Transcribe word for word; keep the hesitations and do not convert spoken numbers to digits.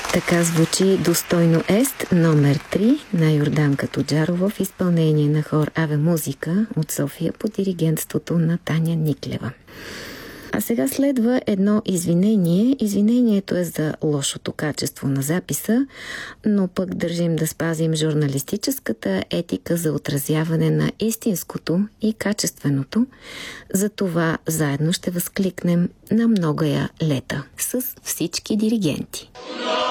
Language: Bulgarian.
Така звучи "Достойно ест" номер три на Йорданка Тоджарова в изпълнение на хор Аве Музика от София под диригентството на Таня Никлева. А сега следва едно извинение. Извинението е за лошото качество на записа, но пък държим да спазим журналистическата етика за отразяване на истинското и качественото. Затова заедно ще възкликнем "На многая лета" с всички диригенти.